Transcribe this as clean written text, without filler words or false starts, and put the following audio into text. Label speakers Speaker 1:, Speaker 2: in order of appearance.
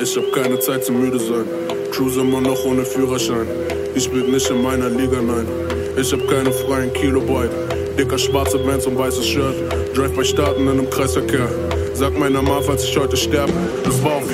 Speaker 1: Ich hab keine Zeit zum müde sein. Cruise immer noch ohne Führerschein. Ich bin nicht in meiner Liga, nein. Ich hab keine freien Kilobyte. Dicker schwarze Bands und weißes Shirt. Drive bei Starten in einem Kreisverkehr. Sag meiner Ma, falls ich heute sterbe. Das war auf